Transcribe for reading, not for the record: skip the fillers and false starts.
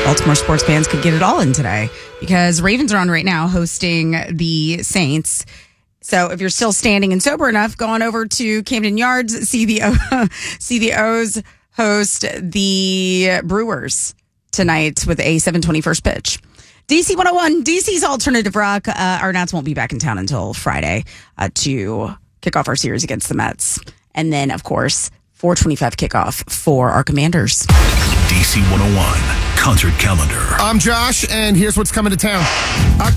Baltimore sports fans could get it all in today because Ravens are on right now hosting the Saints. So if you're still standing and sober enough, go on over to Camden Yards, see the O's host the Brewers tonight with a 7:20 first pitch. DC 101, DC's Alternative Rock. Our Nats won't be back in town until Friday to kick off our series against the Mets. And then, of course, 4:25 kickoff for our Commanders. DC 101 concert calendar. I'm Josh, and here's what's coming to town.